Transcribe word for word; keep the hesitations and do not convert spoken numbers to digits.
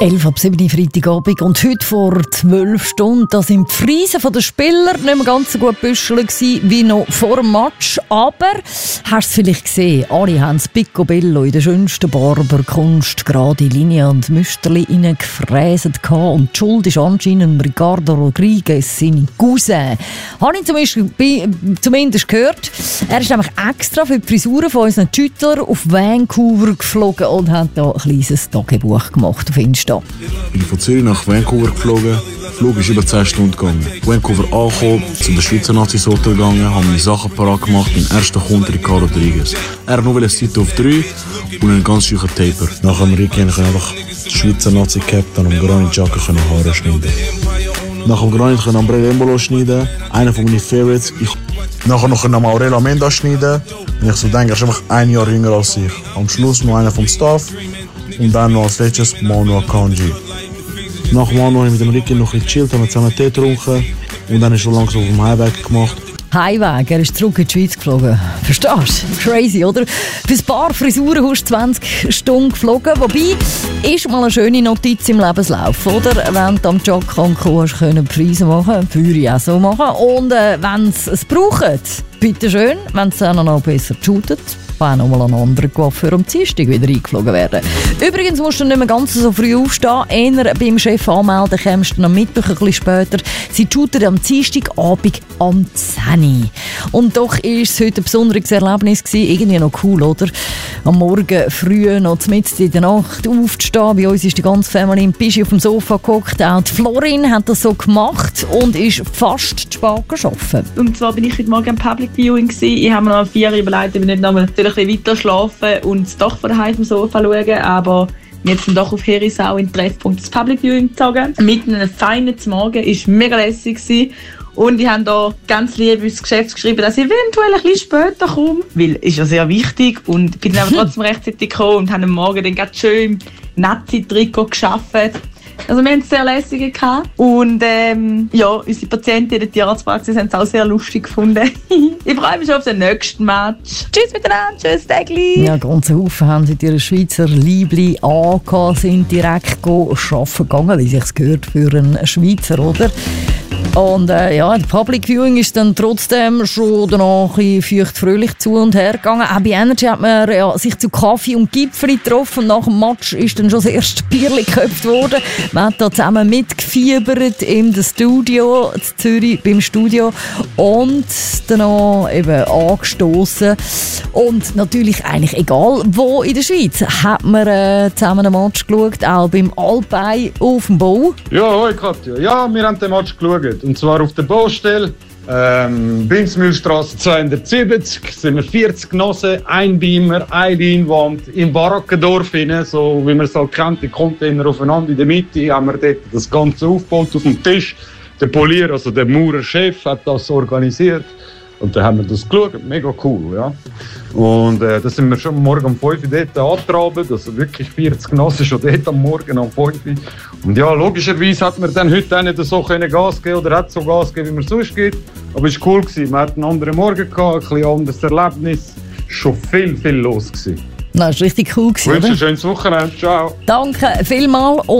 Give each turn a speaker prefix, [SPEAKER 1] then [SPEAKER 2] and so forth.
[SPEAKER 1] elf ab sieben Freitagabend und heute vor zwölf Stunden. Da sind die Friesen der Spieler nicht mehr ganz so gut büschelig wie noch vor dem Match. Aber, hast du es vielleicht gesehen, alle haben das Picobello in der schönsten Barberkunst gerade Linien und Müsterli reingefräset. Und die Schuld ist anscheinend Ricardo Rodriguez, seine Cousin. Habe ich zum Beispiel, zumindest gehört. Er ist nämlich extra für die Frisuren von unseren Schüttlern auf Vancouver geflogen und hat da ein kleines Tagebuch gemacht auf Insta.
[SPEAKER 2] Ich bin von Zürich nach Vancouver geflogen. Der Flug ist über zehn Stunden gegangen. Vancouver angekommen, zu den Schweizer Nazis gegangen, habe meine Sachen parat gemacht. Mein erster Kunde Ricardo Rodriguez. Er hat nur eine Seite auf drei und einen ganz schönen Taper. Nach dem Ricky konnte ich einfach die Schweizer Nazi-Captain und Granit Xhaka Haare schneiden. Nach dem Granit konnte ich Andrea Embolo schneiden, einer von meinen Favorites. Ich nachher noch einen Aurelio Amenda schneiden. Und ich so denke, er ist einfach ein Jahr jünger als ich. Am Schluss noch einer vom Staff und dann noch als letztes Manu Akanji. Nach Manu habe ich mit dem Ricky noch ein bisschen gechillt, haben zusammen Tee getrunken und dann ist schon langsam auf dem Heimweg gemacht.
[SPEAKER 1] Heimweg, er ist zurück in die Schweiz geflogen. Verstehst du? Crazy, oder? Für ein paar Frisuren hast du zwanzig Stunden geflogen. Wobei, ist mal eine schöne Notiz im Lebenslauf, oder? Wenn du am Xhaka und Co. hast können Preise machen, würde ich auch so machen. Und äh, wenn sie es brauchen, bitte schön, wenn es dann noch besser shootet, kann noch mal ein anderer Coiffeur am Dienstag wieder eingeflogen werden. Übrigens musst du nicht mehr ganz so früh aufstehen. Eher beim Chef anmelden kommst du am Mittwoch ein bisschen später. Sie shooten am Dienstagabend am zehn Uhr. Und doch war es heute ein besonderes Erlebnis gewesen. Irgendwie noch cool, oder? Am Morgen früh, noch mitten in der Nacht aufzustehen. Bei uns ist die ganze Familie im Pischi auf dem Sofa gehockt. Auch die Florin hat das so gemacht und ist fast zu spät gearbeitet.
[SPEAKER 3] Und zwar bin ich heute Morgen im Public Viewing gewesen. Ich habe mir noch um vier Uhr überlegt, ob ich nicht noch mal ein bisschen weiter schlafen und das Dach von daheim vom Sofa schauen, aber jetzt sind doch auf Herisau in den Treffpunkt das Public Viewing gezogen. Mit einem feinen Morgen, es war mega lässig gewesen. Und ich habe da ganz lieb ins Geschäft geschrieben, dass ich eventuell ein bisschen später komme, weil es ist ja sehr wichtig und bin aber trotzdem rechtzeitig gekommen und habe am Morgen dann ganz schön im Nazi-Trikot gearbeitet. Also wir hatten es sehr lässig gehabt. Und ähm, ja, unsere Patienten in der Tierarztpraxis haben es auch sehr lustig gefunden. Ich freue mich schon auf den nächsten Match. Tschüss miteinander, tschüss Tägli.
[SPEAKER 1] Ja, ganz Haufen haben sie ihre Schweizer Liebli angehabt, sind direkt arbeiten gegangen, wie sich's gehört für einen Schweizer, oder? Und äh, ja, das Public Viewing ist dann trotzdem schon danach feucht fröhlich zu und her gegangen. Auch bei Energy hat man ja, sich zu Kaffee und Gipfeli getroffen und nach dem Match ist dann schon das erste Bierli geköpft worden. Man hat da zusammen mitgefiebert im Studio, in Zürich beim Studio und danach eben angestoßen. Und natürlich eigentlich egal wo in der Schweiz hat man äh, zusammen einen Match geschaut, auch beim Alpei auf dem Bau.
[SPEAKER 4] Ja, hoi Katja. Ja, wir haben den Match geschaut. Und zwar auf der Baustelle, ähm, Binsmühlstraße zweihundertsiebzig, sind wir vierzig Genossen, ein Beamer, eine Leinwand, im Barackendorf hinein, so wie man es halt kennt, die Container aufeinander in der Mitte, haben wir dort das Ganze aufgebaut auf dem Tisch. Der Polier, also der Maurerchef, hat das organisiert. Und dann haben wir das geschaut, mega cool, ja. Und äh, da sind wir schon morgen um fünf Uhr dort angetraben, also wirklich vierzig Genossen schon dort am Morgen um fünf Uhr. Und ja, logischerweise hat man dann heute auch nicht so können Gas geben oder hat so Gas gegeben, wie man sonst gibt. Aber es war cool gewesen. Man hat einen anderen Morgen gehabt, ein bisschen anderes Erlebnis. Schon viel, viel los gewesen.
[SPEAKER 1] Das war richtig cool.
[SPEAKER 4] Ich wünsche ein schönes Wochenende. Ciao.
[SPEAKER 1] Danke vielmals.